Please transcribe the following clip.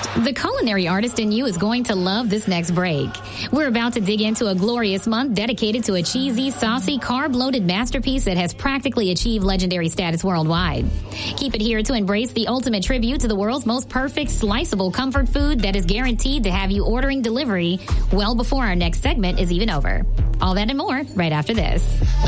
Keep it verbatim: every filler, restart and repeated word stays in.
The culinary artist in you is going to love this next break. We're about to dig into a glorious month dedicated to a cheesy, saucy, carb-loaded masterpiece that has practically achieved legendary status worldwide. Keep it here to embrace the ultimate tribute to the world's most perfect, sliceable comfort food that is guaranteed to have you ordering delivery well before our next segment is even over. All that and more right after this.